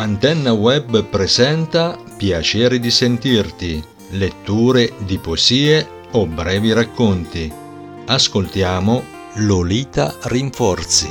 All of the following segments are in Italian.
Antenna Web presenta Piacere di sentirti, letture di poesie o brevi racconti. Ascoltiamo Lolita Rinforzi.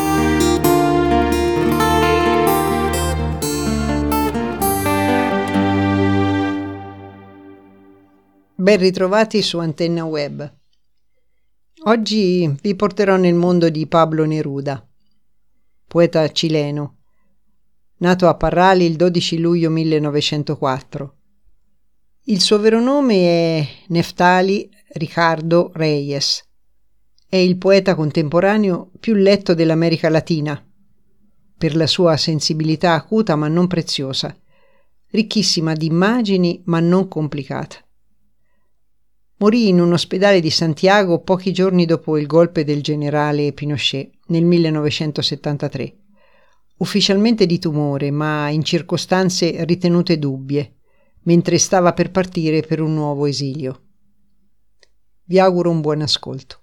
Ben ritrovati su Antenna Web. Oggi vi porterò nel mondo di Pablo Neruda, poeta cileno, nato a Parral il 12 luglio 1904. Il suo vero nome è Neftali Ricardo Reyes. È il poeta contemporaneo più letto dell'America Latina, per la sua sensibilità acuta ma non preziosa, ricchissima di immagini ma non complicata. Morì in un ospedale di Santiago pochi giorni dopo il golpe del generale Pinochet nel 1973, ufficialmente di tumore ma in circostanze ritenute dubbie, mentre stava per partire per un nuovo esilio. Vi auguro un buon ascolto.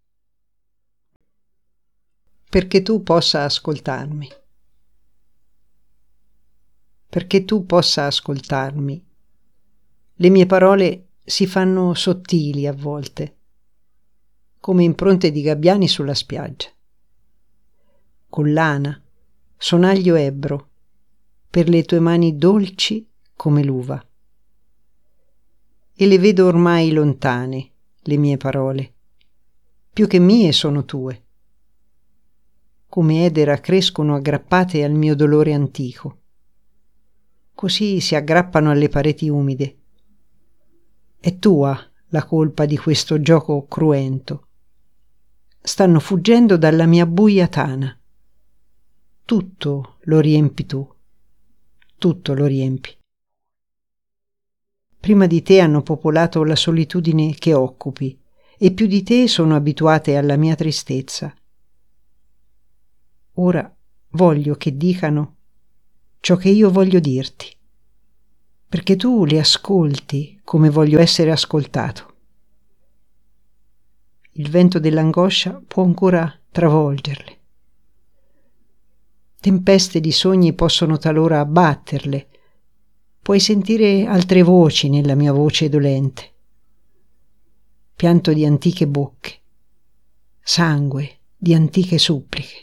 Perché tu possa ascoltarmi. Perché tu possa ascoltarmi. Le mie parole si fanno sottili a volte, come impronte di gabbiani sulla spiaggia. Collana, sonaglio ebbro, per le tue mani dolci come l'uva. E le vedo ormai lontane, le mie parole, più che mie sono tue. Come edera crescono aggrappate al mio dolore antico. Così si aggrappano alle pareti umide. È tua la colpa di questo gioco cruento. Stanno fuggendo dalla mia buia tana. Tutto lo riempi tu. Tutto lo riempi. Prima di te hanno popolato la solitudine che occupi e più di te sono abituate alla mia tristezza. Ora voglio che dicano ciò che io voglio dirti, perché tu li ascolti come voglio essere ascoltato. Il vento dell'angoscia può ancora travolgerle. Tempeste di sogni possono talora abbatterle. Puoi sentire altre voci nella mia voce dolente. Pianto di antiche bocche, sangue di antiche suppliche.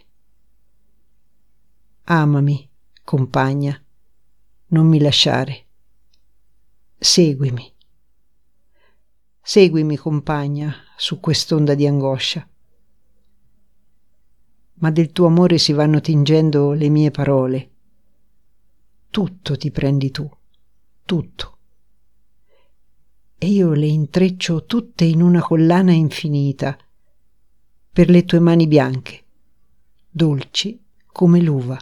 Amami, compagna, non mi lasciare. Seguimi. Seguimi, compagna, su quest'onda di angoscia. Ma del tuo amore si vanno tingendo le mie parole. Tutto ti prendi tu, tutto. E io le intreccio tutte in una collana infinita, per le tue mani bianche, dolci come l'uva.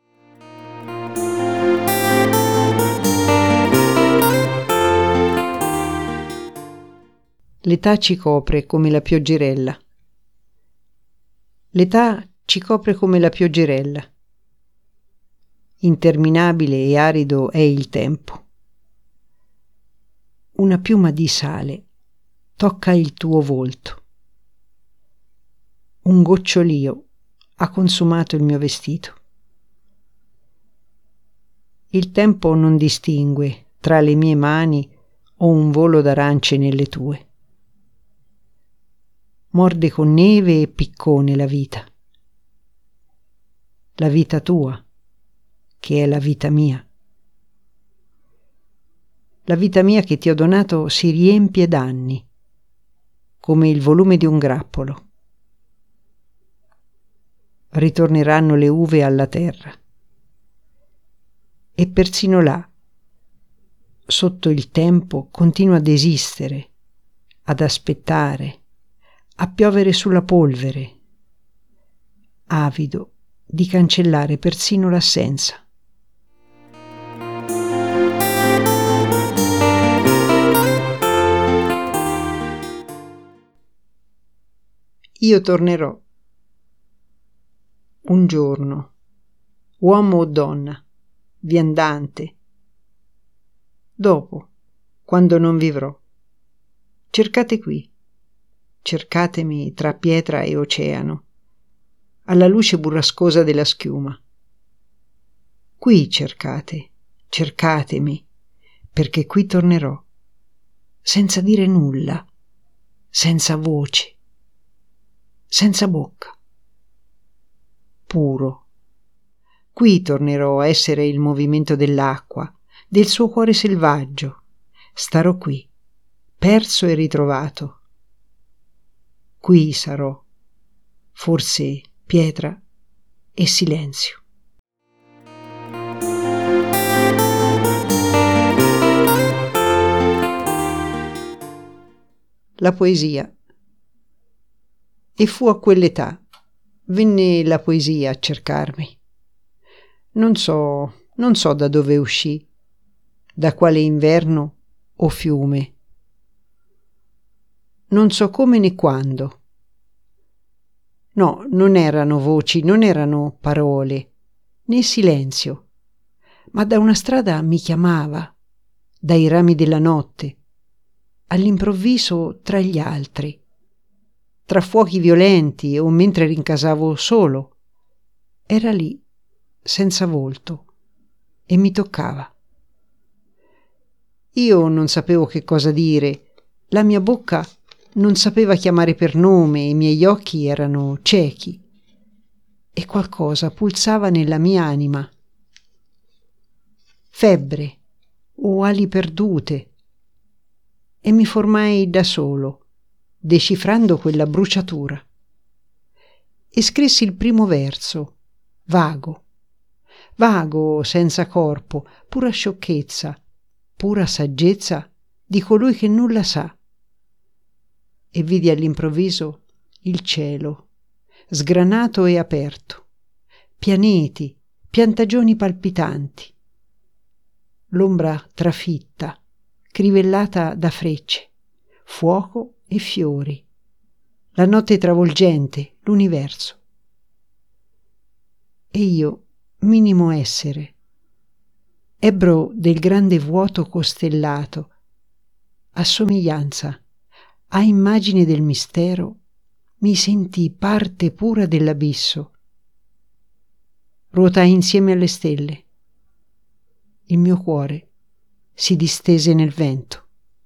L'età ci copre come la pioggerella. L'età ci copre come la pioggerella. Interminabile e arido è il tempo. Una piuma di sale tocca il tuo volto. Un gocciolio ha consumato il mio vestito. Il tempo non distingue tra le mie mani o un volo d'arance nelle tue. Morde con neve e piccone la vita tua, che è la vita mia. La vita mia che ti ho donato si riempie d'anni, come il volume di un grappolo. Ritorneranno le uve alla terra. E persino là, sotto il tempo, continua ad esistere, ad aspettare, a piovere sulla polvere, avido di cancellare persino l'assenza. Io tornerò. Un giorno, uomo o donna, viandante. Dopo, quando non vivrò. Cercate qui. Cercatemi tra pietra e oceano, alla luce burrascosa della schiuma. Qui cercate, cercatemi, perché qui tornerò, senza dire nulla, senza voce, senza bocca, puro. Qui tornerò a essere il movimento dell'acqua, del suo cuore selvaggio. Starò qui, perso e ritrovato. Qui sarò, forse pietra e silenzio. La poesia. E fu a quell'età, venne la poesia a cercarmi. Non so da dove uscì, da quale inverno o fiume. Non so come né quando. No, non erano voci, non erano parole, né silenzio, ma da una strada mi chiamava, dai rami della notte, all'improvviso tra gli altri, tra fuochi violenti o mentre rincasavo solo. Era lì, senza volto, e mi toccava. Io non sapevo che cosa dire, la mia bocca non sapeva chiamare per nome, i miei occhi erano ciechi, e qualcosa pulsava nella mia anima. Febbre o ali perdute, e mi formai da solo, decifrando quella bruciatura. E scrissi il primo verso, vago, senza corpo, pura sciocchezza, pura saggezza di colui che nulla sa. E vidi all'improvviso il cielo, sgranato e aperto, pianeti, piantagioni palpitanti, l'ombra trafitta, crivellata da frecce, fuoco e fiori, la notte travolgente, l'universo. E io, minimo essere, ebbro del grande vuoto costellato, a somiglianza, a immagine del mistero, mi sentii parte pura dell'abisso. Ruotai insieme alle stelle. Il mio cuore si distese nel vento.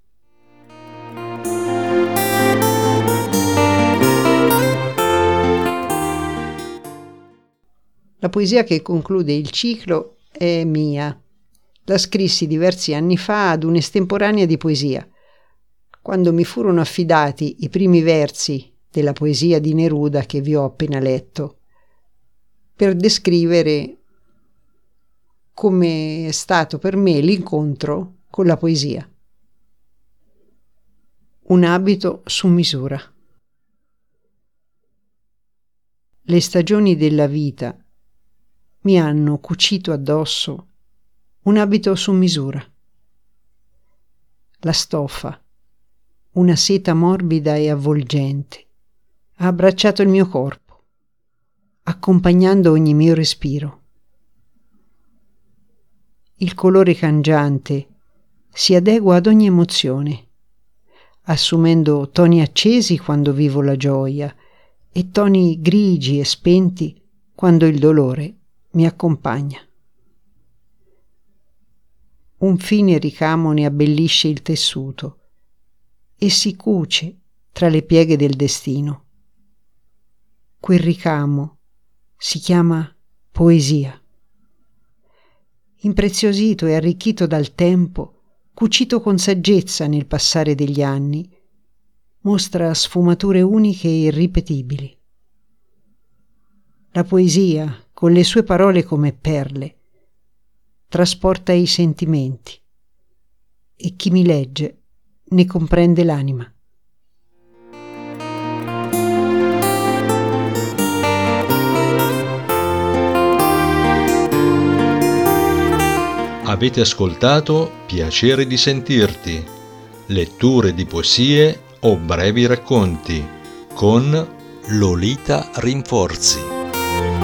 La poesia che conclude il ciclo è mia. La scrissi diversi anni fa ad un'estemporanea di poesia, quando mi furono affidati i primi versi della poesia di Neruda che vi ho appena letto, per descrivere come è stato per me l'incontro con la poesia. Un abito su misura. Le stagioni della vita mi hanno cucito addosso un abito su misura. La stoffa, una seta morbida e avvolgente, ha abbracciato il mio corpo, accompagnando ogni mio respiro. Il colore cangiante si adegua ad ogni emozione, assumendo toni accesi quando vivo la gioia e toni grigi e spenti quando il dolore mi accompagna. Un fine ricamo ne abbellisce il tessuto e si cuce tra le pieghe del destino. Quel ricamo si chiama poesia. Impreziosito e arricchito dal tempo, cucito con saggezza nel passare degli anni, mostra sfumature uniche e irripetibili. La poesia, con le sue parole come perle, trasporta i sentimenti e chi mi legge ne comprende l'anima. Avete ascoltato Piacere di sentirti, letture di poesie o brevi racconti con Lolita Rinforzi.